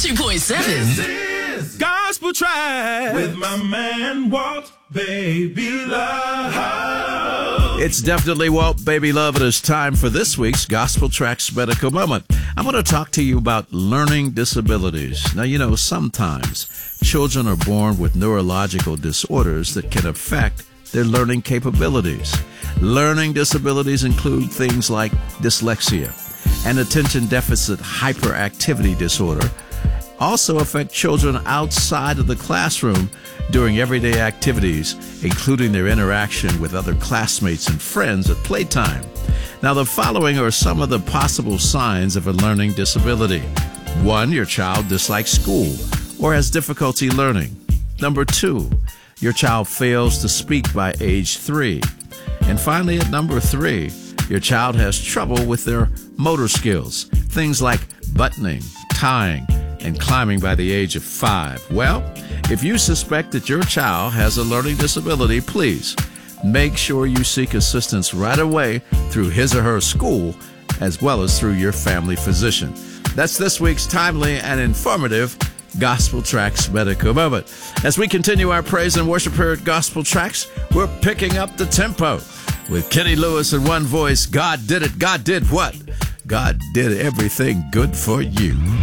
102.7. This is Gospel Track with my man Walt Baby Love. It's definitely Walt Baby Love. It is time for this week's Gospel Tracks Medical Moment. I'm going to talk to you about learning disabilities. Now, you know, sometimes children are born with neurological disorders that can affect their learning capabilities. Learning disabilities include things like dyslexia and attention deficit hyperactivity disorder. Also affect children outside of the classroom during everyday activities, including their interaction with other classmates and friends at playtime. Now, the following are some of the possible signs of a learning disability. 1, your child dislikes school or has difficulty learning. Number 2, your child fails to speak by age 3. And finally, at number 3, your child has trouble with their motor skills, things like buttoning, tying, and climbing by the age of 5. Well, if you suspect that your child has a learning disability, please make sure you seek assistance right away through his or her school, as well as through your family physician. That's this week's timely and informative Gospel Tracks Medical Moment. As we continue our praise and worship here at Gospel Tracks, we're picking up the tempo with Kenny Lewis in one voice. God did it. God did what? God did everything good for you.